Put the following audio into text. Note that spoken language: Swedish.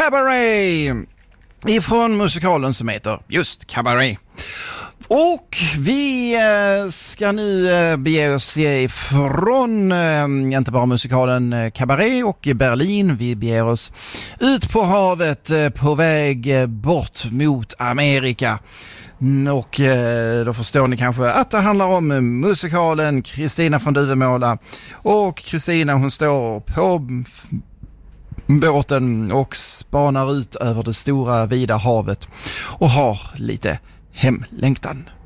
Cabaret ifrån musikalen som heter just Cabaret. Och vi ska nu bege oss ifrån inte bara musikalen Cabaret och Berlin. Vi beger oss ut på havet på väg bort mot Amerika. Och då förstår ni kanske att det handlar om musikalen Kristina från Duvemåla. Och Kristina, hon står på båten och spanar ut över det stora vida havet och har lite hemlängtan.